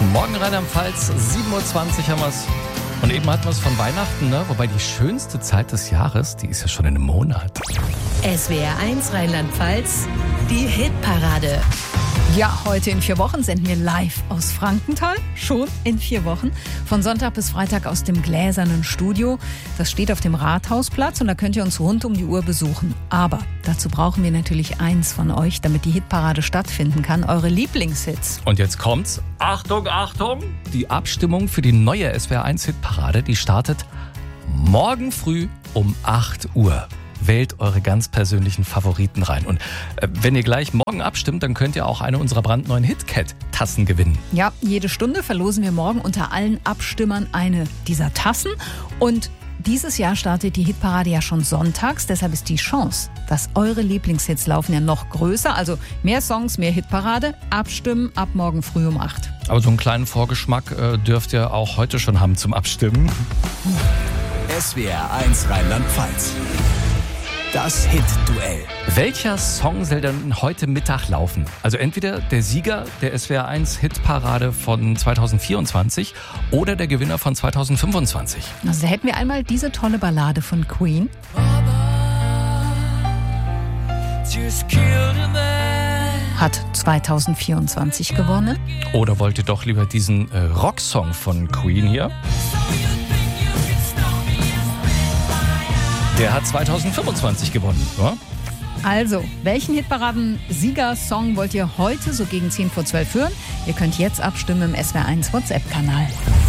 Guten Morgen, Rheinland-Pfalz, 7.20 Uhr haben wir es. Und eben hatten wir es von Weihnachten, ne? Wobei die schönste Zeit des Jahres, die ist ja schon in einem Monat. SWR 1 Rheinland-Pfalz, die Hitparade. Ja, heute in 4 Wochen senden wir live aus Frankenthal. Schon in 4 Wochen. Von Sonntag bis Freitag aus dem gläsernen Studio. Das steht auf dem Rathausplatz und da könnt ihr uns rund um die Uhr besuchen. Aber dazu brauchen wir natürlich eins von euch, damit die Hitparade stattfinden kann. Eure Lieblingshits. Und jetzt kommt's. Achtung, Achtung! Die Abstimmung für die neue SWR 1 Hitparade, die startet morgen früh um 8 Uhr. Wählt eure ganz persönlichen Favoriten rein. Und wenn ihr gleich morgen abstimmt, dann könnt ihr auch eine unserer brandneuen HitCat-Tassen gewinnen. Ja, jede Stunde verlosen wir morgen unter allen Abstimmern eine dieser Tassen. Und dieses Jahr startet die Hitparade ja schon sonntags. Deshalb ist die Chance, dass eure Lieblingshits laufen, ja noch größer. Also mehr Songs, mehr Hitparade. Abstimmen ab morgen früh um 8. Aber so einen kleinen Vorgeschmack dürft ihr auch heute schon haben zum Abstimmen. SWR 1 Rheinland-Pfalz. Das Hit-Duell. Welcher Song soll denn heute Mittag laufen? Also entweder der Sieger der SWR 1 Hitparade von 2024 oder der Gewinner von 2025. Also da hätten wir einmal diese tolle Ballade von Queen. Hat 2024 gewonnen. Oder wollt ihr doch lieber diesen Rocksong von Queen hier? Der hat 2025 gewonnen, oder? Also, welchen Hitparaden-Sieger-Song wollt ihr heute so gegen 10 vor 12 hören? Ihr könnt jetzt abstimmen im SWR 1 WhatsApp-Kanal.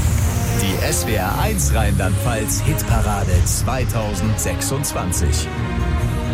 Die SWR 1 Rheinland-Pfalz Hitparade 2026.